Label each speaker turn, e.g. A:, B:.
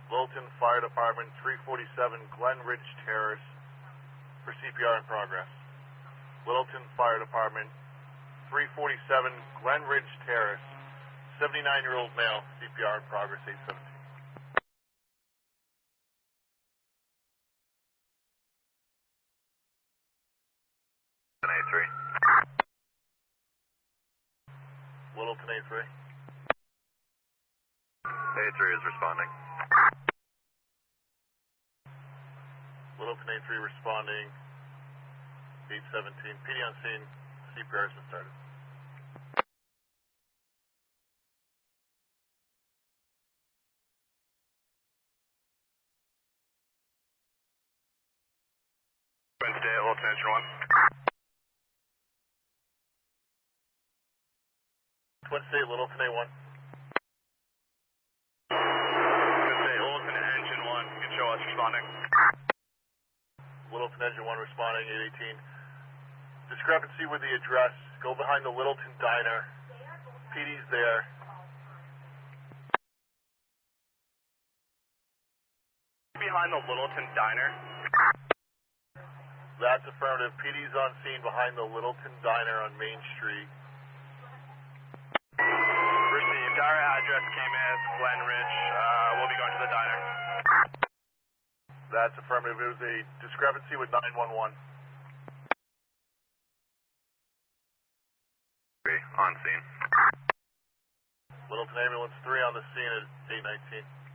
A: Littleton Fire Department, 347 Glen Ridge Terrace for CPR in progress. Littleton Fire Department, 347 Glen Ridge Terrace, 79-year-old male, CPR in progress, 817.
B: A3.
A: Littleton A3.
B: A3 is responding.
A: Littleton A3 responding, 817. PD on scene, CPR has been started.
B: Wednesday at Littleton Engine 1.
A: Twin State, Littleton A1.
B: Twin State, Littleton Engine 1. You can show us responding.
A: Littleton Engine 1 responding, 818. Discrepancy with the address. Go behind the Littleton Diner. PD's there.
B: Behind the Littleton Diner.
A: That's affirmative. PD's on scene behind the Littleton Diner on Main Street.
B: Received. Our address came in as Glen Ridge. We'll be going to the diner.
A: That's affirmative. It was a discrepancy with 911.
B: On scene.
A: Littleton Ambulance 3 on the scene at 819.